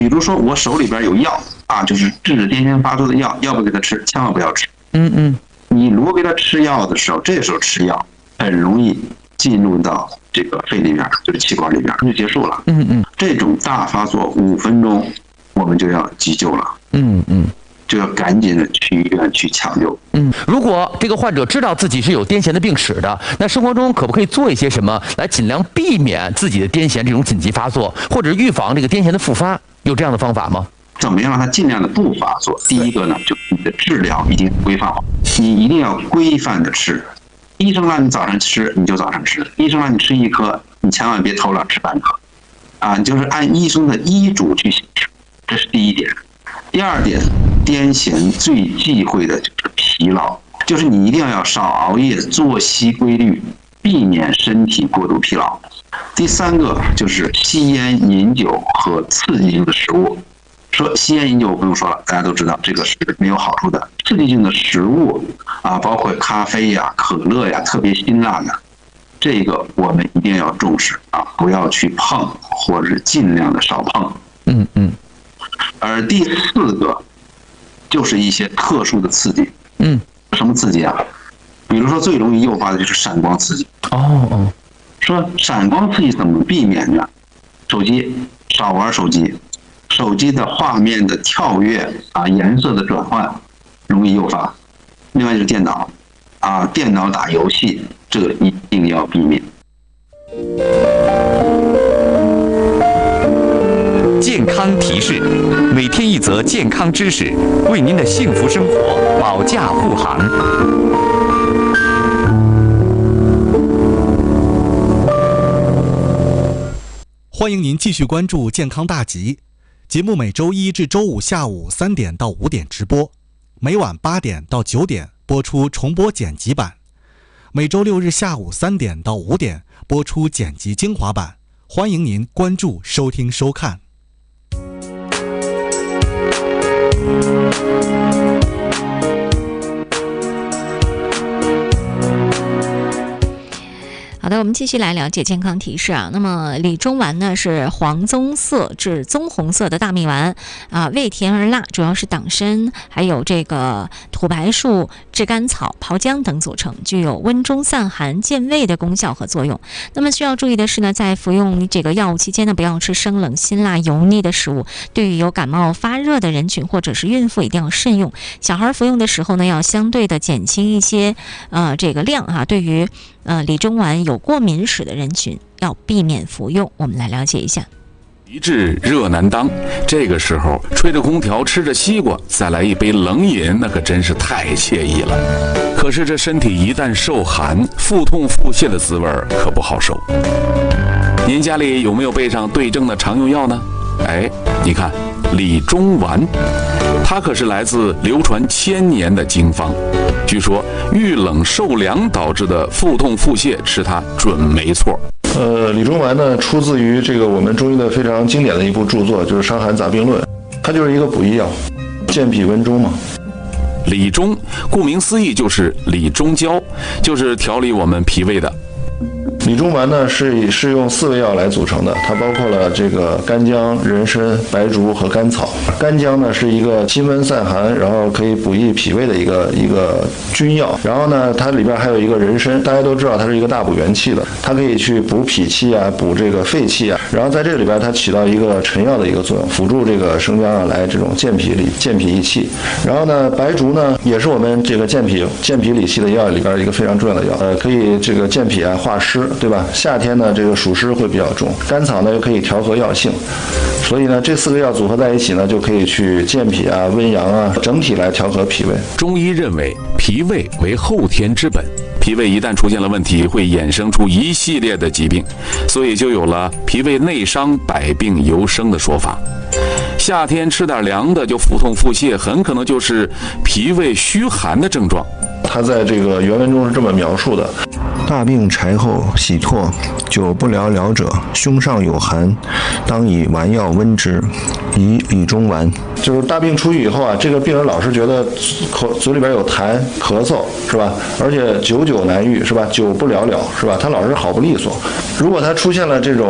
比如说我手里边有药啊，就是治癫痫发作的药，要不给他吃，千万不要吃。你如果给他吃药的时候，这时候吃药很容易进入到这个肺里边，就是气管里边，就结束了。这种大发作5分钟，我们就要急救了。就要赶紧的去医院去抢救。 如果这个患者知道自己是有癫痫的病史的，那生活中可不可以做一些什么来尽量避免自己的癫痫这种紧急发作，或者预防这个癫痫的复发？有这样的方法吗？ 怎么样让它尽量的不发作？第一个呢，就你的治疗一定规范好，你一定要规范的吃。医生让你早上吃，你就早上吃；医生让你吃1颗，你千万别偷懒吃半颗。啊，就是按医生的医嘱去行事，这是第一点。第二点，癫痫最忌讳的就是疲劳，就是你一定要少熬夜，作息规律，避免身体过度疲劳。第三个就是吸烟、饮酒和刺激性的食物。说吸烟饮酒不用说了，大家都知道这个是没有好处的。刺激性的食物啊，包括咖啡呀、可乐呀，特别辛辣的，这个我们一定要重视啊，不要去碰，或者是尽量的少碰。而第4个就是一些特殊的刺激。什么刺激啊？比如说最容易诱发的就是闪光刺激。说闪光刺激怎么避免呢？手机少玩手机，手机的画面的跳跃啊，颜色的转换容易诱发。另外就是电脑啊，电脑打游戏，这个一定要避免。 健康提示，每天一则健康知识，为您的幸福生活保驾护航。 欢迎您继续关注健康大集节目，每周1至周5下午3点到5点直播，每晚8点到9点播出重播剪辑版，每周6日下午3点到5点播出剪辑精华版。欢迎您关注、收听、收看。 好的，我们继续来了解健康提示啊。那么理中丸呢是黄棕色至棕红色的大米丸啊，味甜而辣，主要是党参还有这个土白树、炙甘草、炮姜等组成，具有温中散寒、健胃的功效和作用。那么需要注意的是呢，在服用这个药物期间呢，不要吃生冷、辛辣、油腻的食物。对于有感冒发热的人群或者是孕妇，一定要慎用。小孩服用的时候呢，要相对的减轻一些这个量啊。对于理中丸有过敏史的人群要避免服用。我们来了解一下。 一至热难当，这个时候吹着空调，吃着西瓜，再来一杯冷饮，那可真是太惬意了。可是这身体一旦受寒，腹痛腹泻的滋味可不好受。您家里有没有备上对症的常用药呢？你看理中丸，它可是来自流传1000年的经方。据说遇冷受凉导致的腹痛腹泻，吃它准没错。 理中丸呢，出自于这个我们中医的非常经典的一部著作，就是《伤寒杂病论》，它就是一个补益药，健脾温中嘛。 理中，顾名思义就是理中焦，就是调理我们脾胃的。 理中丸呢是用4味药来组成的，它包括了这个干姜、人参、白术和甘草。干姜呢是一个清温散寒，然后可以补益脾胃的一个君药。然后呢，它里边还有一个人参，大家都知道它是一个大补元气的，它可以去补脾气啊，补这个肺气啊。然后在这里边它起到一个臣药的一个作用，辅助这个生姜啊来这种健脾益气。然后呢，白术呢也是我们这个健脾理气的药里边一个非常重要的药，可以这个健脾啊化湿。对吧？夏天呢，这个暑湿会比较重，甘草呢又可以调和药性，所以呢，这4个药组合在一起呢，就可以去健脾啊、温阳啊，整体来调和脾胃。 中医认为，脾胃为后天之本，脾胃一旦出现了问题，会衍生出一系列的疾病，所以就有了脾胃内伤，百病由生的说法。夏天吃点凉的就腹痛腹泻，很可能就是脾胃虚寒的症状。 他在这个原文中是这么描述的：大病柴后喜唾，久不了了者，胸上有寒，当以丸药温之，以理中丸。就是大病初愈以后啊，这个病人老是觉得嘴里边有痰、咳嗽，是吧？而且久久难愈，是吧？久不了，是吧？他老是好不利索。如果他出现了这种